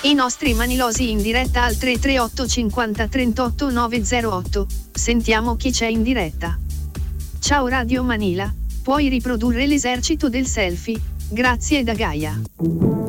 I nostri manilosi in diretta al 338 50 38 908. Sentiamo chi c'è in diretta. Ciao Radio Manila, puoi riprodurre l'esercito del selfie? Grazie da Gaia.